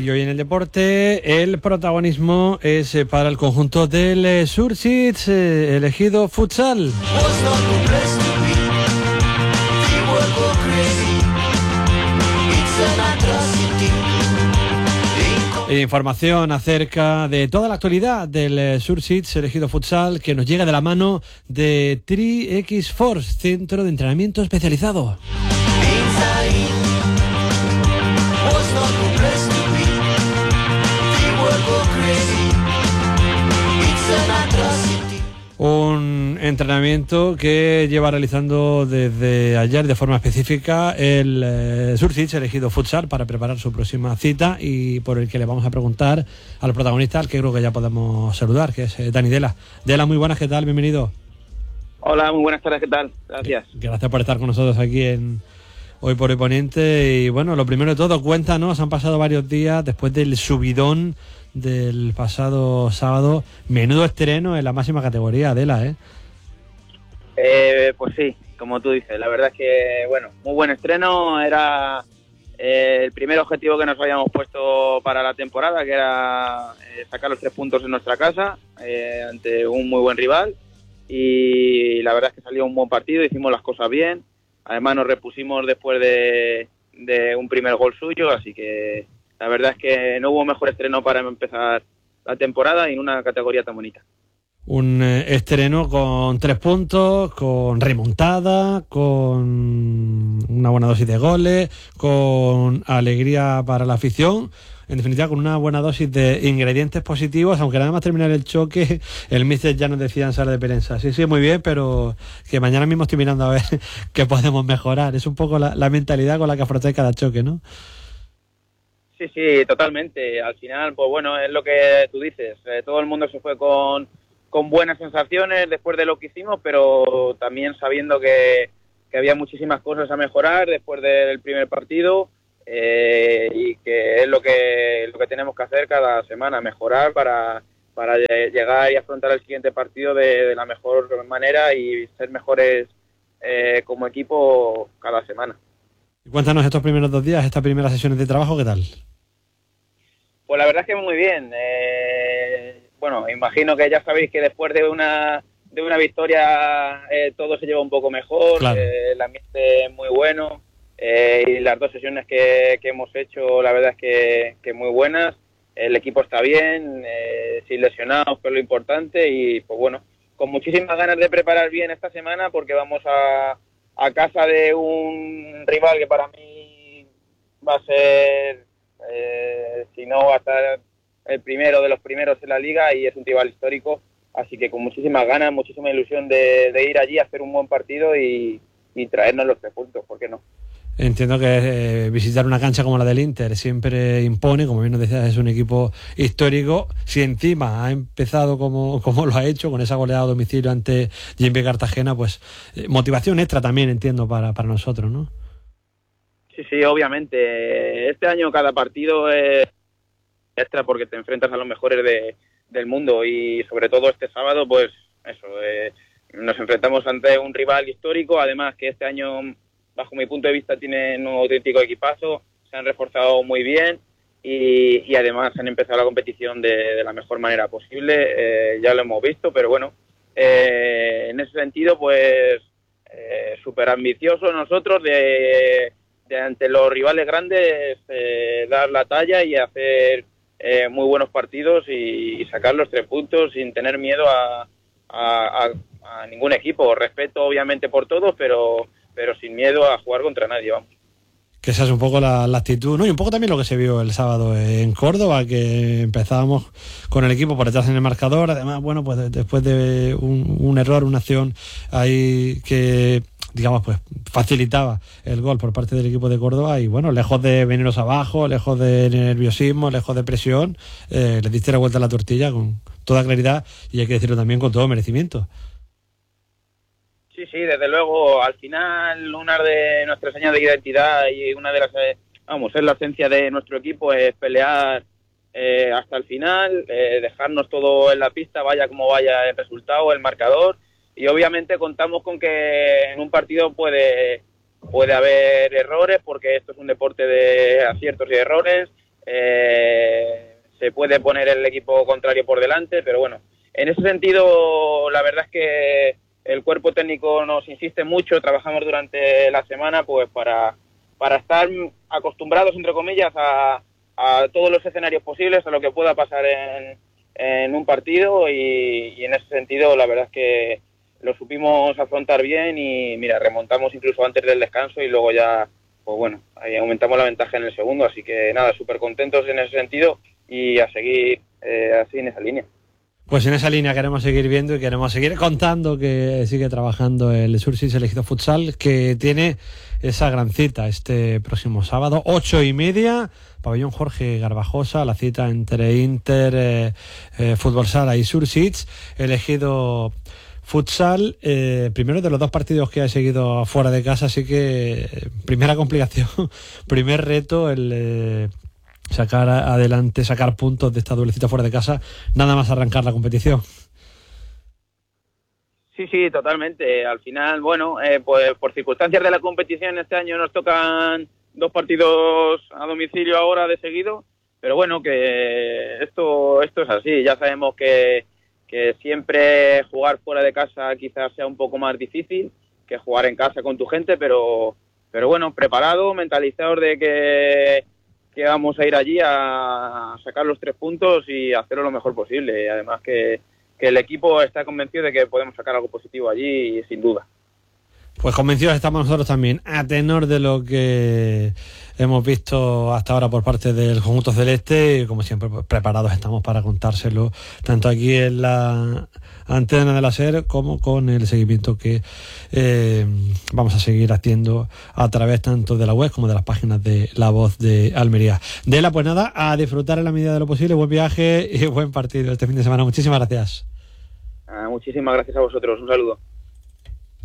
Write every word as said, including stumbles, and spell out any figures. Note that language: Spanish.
Y hoy en el deporte el protagonismo es para el conjunto del Surseeds, eh, elegido futsal. Información acerca de toda la actualidad del Surseeds elegido futsal que nos llega de la mano de tres equis Force, centro de entrenamiento especializado. Un entrenamiento que lleva realizando desde ayer de forma específica el eh, Surseeds elegido futsal para preparar su próxima cita, y por el que le vamos a preguntar al protagonista, al que creo que ya podemos saludar, que es eh, Dani Dela. Dela, muy buenas, ¿qué tal? Bienvenido. Hola, muy buenas tardes, ¿qué tal? Gracias. Gracias por estar con nosotros aquí en Hoy por Hoy Poniente. Y bueno, lo primero de todo, cuéntanos, han pasado varios días después del subidón del pasado sábado. Menudo estreno en la máxima categoría, Adela, ¿eh? Eh, pues sí, como tú dices, la verdad es que, bueno, muy buen estreno. Era eh, el primer objetivo que nos habíamos puesto para la temporada, que era eh, sacar los tres puntos en nuestra casa, eh, ante un muy buen rival, y la verdad es que salió un buen partido, hicimos las cosas bien. Además nos repusimos después de, de un primer gol suyo, así que la verdad es que no hubo mejor estreno para empezar la temporada y en una categoría tan bonita. Un eh, estreno con tres puntos, con remontada, con una buena dosis de goles, con alegría para la afición, en definitiva con una buena dosis de ingredientes positivos, aunque nada más terminar el choque, el míster ya nos decía en sala de prensa, sí, sí, muy bien, pero que mañana mismo estoy mirando a ver qué podemos mejorar. Es un poco la, la mentalidad con la que afrontáis cada choque, ¿no? Sí, sí, totalmente. Al final, pues bueno, es lo que tú dices. Eh, todo el mundo se fue con, con buenas sensaciones después de lo que hicimos, pero también sabiendo que, que había muchísimas cosas a mejorar después del primer partido, eh, y que es lo que lo que tenemos que hacer cada semana, mejorar para, para llegar y afrontar el siguiente partido de, de la mejor manera y ser mejores eh, como equipo cada semana. Cuéntanos estos primeros dos días, estas primeras sesiones de trabajo, ¿qué tal? Pues la verdad es que muy bien. Eh, bueno, imagino que ya sabéis que después de una de una victoria eh, todo se lleva un poco mejor, claro. eh, el ambiente es muy bueno, eh, y las dos sesiones que, que hemos hecho la verdad es que, que muy buenas. El equipo está bien, eh, sin lesionados, que es lo importante, y pues bueno, con muchísimas ganas de preparar bien esta semana porque vamos a, a casa de un rival que para mí va a ser... Eh, si no va a estar el primero de los primeros en la liga, y es un rival histórico, así que con muchísimas ganas, muchísima ilusión de, de ir allí a hacer un buen partido y, y traernos los tres puntos, ¿por qué no? Entiendo que eh, visitar una cancha como la del Inter siempre impone, como bien nos decías, es un equipo histórico. Si encima ha empezado como, como lo ha hecho, con esa goleada a domicilio ante J M P Cartagena, pues eh, motivación extra también, entiendo, para, para nosotros, ¿no? Sí, sí, obviamente. Este año cada partido es extra porque te enfrentas a los mejores de, del mundo, y sobre todo este sábado, pues eso, eh, nos enfrentamos ante un rival histórico, además que este año, bajo mi punto de vista, tienen un auténtico equipazo, se han reforzado muy bien y, y además han empezado la competición de, de la mejor manera posible, eh, ya lo hemos visto, pero bueno, eh, en ese sentido, pues eh, súper ambiciosos nosotros de... ante los rivales grandes, eh, dar la talla y hacer eh, muy buenos partidos y, y sacar los tres puntos sin tener miedo a, a, a, a ningún equipo. Respeto obviamente por todos, pero, pero sin miedo a jugar contra nadie, vamos. Que esa es un poco la, la actitud, ¿no? Y un poco también lo que se vio el sábado en Córdoba, que empezábamos con el equipo por detrás en el marcador. Además, bueno, pues después de un, un error, una acción ahí que, digamos, pues facilitaba el gol por parte del equipo de Córdoba, y bueno, lejos de venirnos abajo, lejos de nerviosismo, lejos de presión, eh, le diste la vuelta a la tortilla con toda claridad, y hay que decirlo también con todo merecimiento. Sí, sí, desde luego. Al final, una de nuestras señas de identidad y una de las, eh, vamos, es la esencia de nuestro equipo, es pelear eh, hasta el final, eh, dejarnos todo en la pista, vaya como vaya el resultado, el marcador. Y obviamente contamos con que en un partido puede puede haber errores, porque esto es un deporte de aciertos y errores. Eh, se puede poner el equipo contrario por delante, pero bueno, en ese sentido la verdad es que el cuerpo técnico nos insiste mucho, trabajamos durante la semana pues para, para estar acostumbrados, entre comillas, a, a todos los escenarios posibles, a lo que pueda pasar en, en un partido y, y en ese sentido la verdad es que lo supimos afrontar bien y mira, remontamos incluso antes del descanso y luego ya, pues bueno, ahí aumentamos la ventaja en el segundo, así que nada, súper contentos en ese sentido y a seguir eh, así en esa línea. Pues en esa línea queremos seguir viendo y queremos seguir contando que sigue trabajando el Sursis Elegido Futsal, que tiene esa gran cita este próximo sábado, ocho y media, pabellón Jorge Garbajosa, la cita entre Inter, eh, eh, Fútbol Sala y Sursis Elegido Futsal, eh, primero de los dos partidos que ha seguido fuera de casa, así que primera complicación, primer reto, el eh, sacar adelante, sacar puntos de esta doble cita fuera de casa, nada más arrancar la competición. Sí, sí, totalmente. Al final, bueno, eh, pues por circunstancias de la competición este año nos tocan dos partidos a domicilio ahora de seguido, pero bueno, que esto, esto es así, ya sabemos que que siempre jugar fuera de casa quizás sea un poco más difícil que jugar en casa con tu gente, pero pero bueno, preparado, mentalizados de que, que vamos a ir allí a sacar los tres puntos y hacerlo lo mejor posible. Además que, que el equipo está convencido de que podemos sacar algo positivo allí, sin duda. Pues convencidos estamos nosotros también, a tenor de lo que hemos visto hasta ahora por parte del conjunto celeste, y como siempre pues, preparados estamos para contárselo tanto aquí en la antena de la SER como con el seguimiento que eh, vamos a seguir haciendo a través tanto de la web como de las páginas de La Voz de Almería. De la pues nada, a disfrutar en la medida de lo posible, buen viaje y buen partido este fin de semana. Muchísimas gracias. Ah, muchísimas gracias a vosotros, un saludo.